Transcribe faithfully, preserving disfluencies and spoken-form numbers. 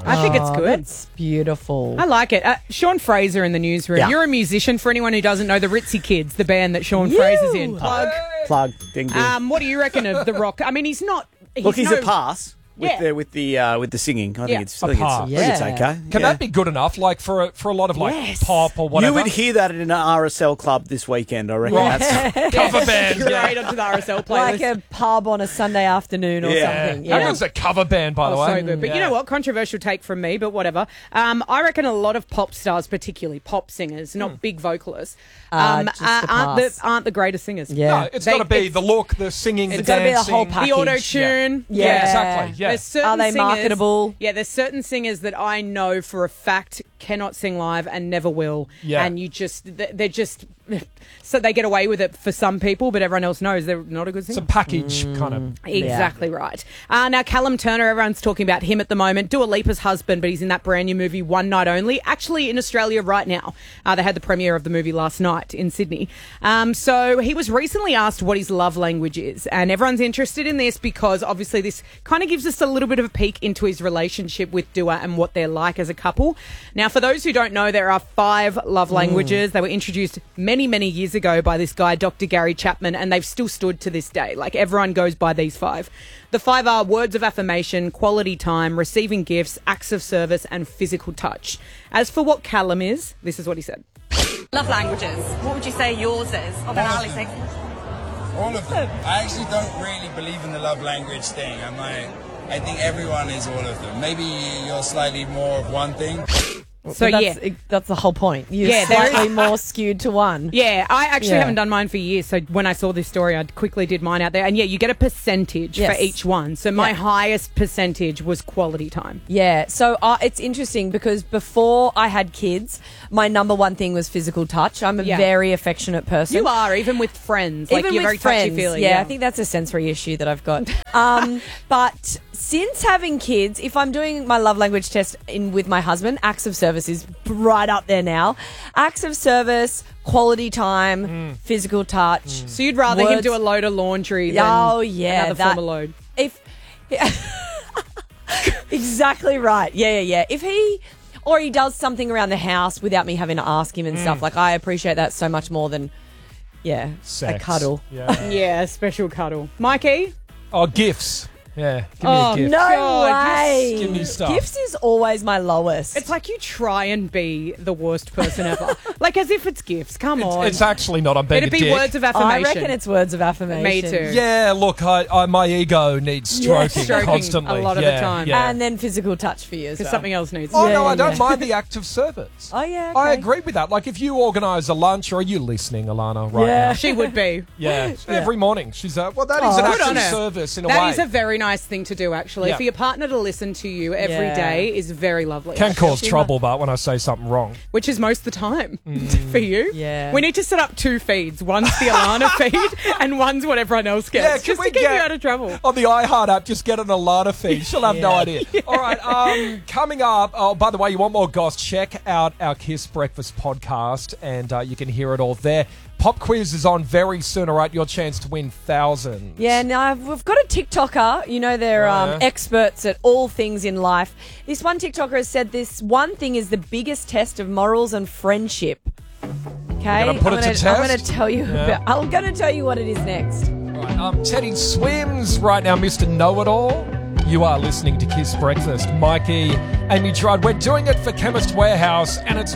I think it's Oh, good. That's beautiful. I like it. Uh, Sean Fraser in the newsroom. Yeah. You're a musician. For anyone who doesn't know, the Ritzy Kids, the band that Sean Fraser's in. Plug. Plug. Ding, ding. Um, what do you reckon of The Rock? I mean, he's not. He's Look, he's no, a pass with Yeah. the with the uh, with the singing. I think Yeah. it's I A think it's, pass. I think it's Yeah. okay. Can Yeah. that be good enough? Like for a, for a lot of like Yes. pop or whatever. You would hear that in an R S L club this weekend, I reckon. Right. That's, cover band. Yeah. Straight onto the R S L playlist. Like a pub on a Sunday afternoon or Yeah. something. How Yeah. good's a cover band, by the Oh, way? so good. But you Yeah. know what? Controversial take from me, but whatever. Um, I reckon a lot of pop stars, particularly pop singers, not big vocalists, Uh, um, just uh, a aren't, the, pass. aren't the greatest singers. Yeah. No, it's They- got to be it's- the look, the singing, the it's gotta be the dancing. whole package. The auto tune. Yeah. Yeah, exactly. Yeah. There's certain Are they singers- marketable? Yeah, there's certain singers that I know for a fact cannot sing live and never will. Yeah. And you just, they're just, so they get away with it for some people, but everyone else knows they're not a good It's singer. a package kind of. Exactly right. Uh, now, Callum Turner, everyone's talking about him at the moment. Dua Lipa's husband, but he's in that brand new movie, One Night Only, actually in Australia right now. Uh, they had the premiere of the movie last night in Sydney. Um, so he was recently asked what his love language is, and everyone's interested in this because obviously this kind of gives us a little bit of a peek into his relationship with Dua and what they're like as a couple. Now, for those who don't know, there are five love languages. They were introduced many, many years ago by this guy, Doctor Gary Chapman, and they've still stood to this day. Like, everyone goes by these five. The five are words of affirmation, quality time, receiving gifts, acts of service, and physical touch. As for what Callum is, this is what he said. Love languages. What would you say yours is? Oh, then Ali say. All of them. I actually don't really believe in the love language thing. I'm like, I think everyone is all of them. Maybe you're slightly more of one thing. So, But yeah. that's, that's the whole point. You're Yeah, there is- slightly more skewed to one. Yeah, I actually Yeah. haven't done mine for years. So when I saw this story, I quickly did mine out there. And yeah, you get a percentage Yes. for each one. So my Yeah. highest percentage was quality time. Yeah, so uh, it's interesting because before I had kids, my number one thing was physical touch. I'm a Yeah. very affectionate person. You are, even with friends. Like, Even you're with very friends, touchy-feely. yeah, I think that's a sensory issue that I've got. um, but since having kids, if I'm doing my love language test in with my husband, acts of service is right up there now. Acts of service, quality time, physical touch. So you'd rather him Words- do a load of laundry than Oh, yeah, another that- form of load. If exactly right, yeah, yeah, yeah. If he or he does something around the house without me having to ask him and stuff, like I appreciate that so much more than yeah, Sex. a cuddle. Yeah. Yeah, special cuddle. Mikey? Oh, gifts. Yeah. Give me Oh, a gift. No God, way. give me stuff. Gifts is always my lowest. It's like you try and be the worst person ever. Like, as if it's gifts. Come It's, on. it's actually not. I'm being It'd a be dick. words of affirmation. I reckon it's words of affirmation. Me too. Yeah, look, I, I, my ego needs stroking, Stroking constantly. a lot of yeah, the time. Yeah. And then physical touch for you as Because well. something else needs. oh, Yeah, no, I yeah, don't yeah. mind the act of service. Oh yeah, I okay. agree with that. Like, if you organise a lunch, or are you listening, Alana, right Yeah. now? She would be. Yeah, every morning. She's uh, well, that is Oh, an good act on of her. service in a That way. is a very nice thing to do, actually. Yeah. For your partner to listen to you every Yeah. day is very lovely. Can actually. cause trouble, but when I say something wrong, Which is most of the time Mm. for you. Yeah. We need to set up two feeds. One's the Alana feed and one's what everyone else gets. Yeah, can just we to keep get- you out of trouble. on the iHeart app, just get an Alana feed. She'll have no Yeah. idea. All right, um, coming up. Oh, by the way, you want more goss? Check out our Kiss Breakfast podcast, and uh, you can hear it all there. Pop quiz is on very soon. All right, your chance to win thousands. Yeah, now we've got a TikToker. You know, they're Oh, um, yeah. experts at all things in life. This one TikToker has said this one thing is the biggest test of morals and friendship. Okay, You're gonna put I'm it to gonna, I'm test? going to tell you. Yeah. About, I'm going to tell you what it is next. All right, um, Teddy Swims right now, Mister Know-It-All. You are listening to Kiss Breakfast. Mikey, Amy Gerard. We're doing it for Chemist Warehouse, and it's